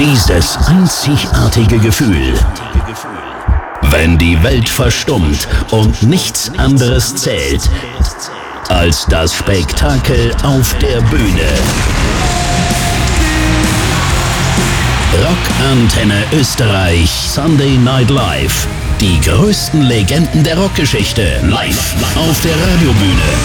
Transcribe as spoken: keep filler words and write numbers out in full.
Dieses einzigartige Gefühl, wenn die Welt verstummt und nichts anderes zählt als das Spektakel auf der Bühne. Rockantenne Österreich Sunday Night Live. Die größten Legenden der Rockgeschichte live auf der Radiobühne.